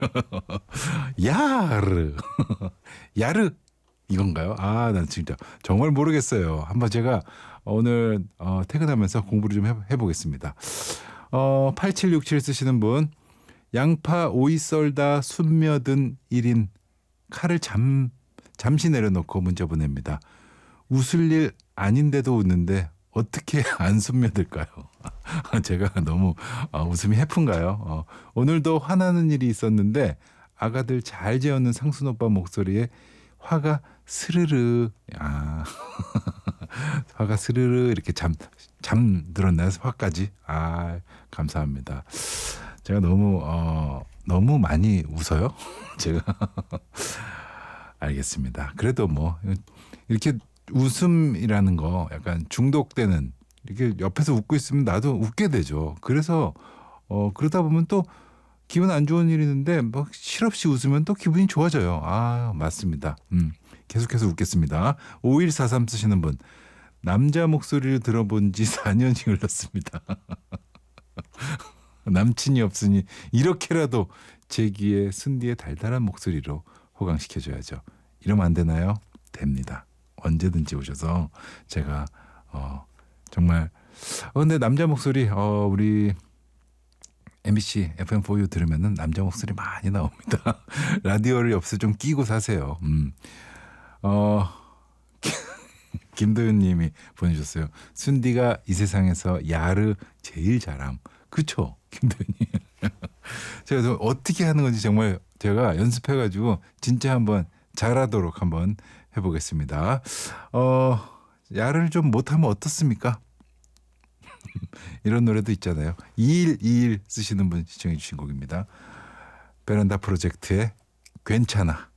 야르. 야르 이건가요? 아, 난 진짜 정말 모르겠어요. 한번 제가 오늘 퇴근하면서 공부를 좀 해보겠습니다. 8767 쓰시는 분. 양파 오이 썰다 순며든 1인 칼을 잠시 내려놓고 문자 보냅니다. 웃을 일 아닌데도 웃는데 어떻게 안 순며들까요? 제가 너무 웃음이 해픈가요? 오늘도 화나는 일이 있었는데 아가들 잘 재우는 상순 오빠 목소리에 화가 스르르. 화가 스르르 이렇게 잠들었나요? 화까지. 감사합니다. 제가 너무 많이 웃어요. 제가 알겠습니다. 그래도 뭐 이렇게 웃음이라는 거 약간 중독되는, 이렇게 옆에서 웃고 있으면 나도 웃게 되죠. 그래서 그러다 보면 또 기분 안 좋은 일이 있는데 뭐 실없이 웃으면 또 기분이 좋아져요. 맞습니다. 계속해서 웃겠습니다. 5143 쓰시는 분. 남자 목소리를 들어본 지 4년이 흘렀습니다. 남친이 없으니 이렇게라도 제 귀에 순디의 달달한 목소리로 호강시켜줘야죠. 이러면 안 되나요? 됩니다. 언제든지 오셔서 제가 정말 근데 남자 목소리 우리 MBC FM4U 들으면은 남자 목소리 많이 나옵니다. 라디오를 옆에 좀 끼고 사세요. 김도윤 님이 보내주셨어요. 순디가 이 세상에서 야르 제일 잘함. 그쵸? 김도윤님. 제가 어떻게 하는 건지 정말 제가 연습해가지고 진짜 한번 잘하도록 한번 해보겠습니다. 야를 좀 못하면 어떻습니까? 이런 노래도 있잖아요. 2121 쓰시는 분 시청해 주신 곡입니다. 베란다 프로젝트의 괜찮아.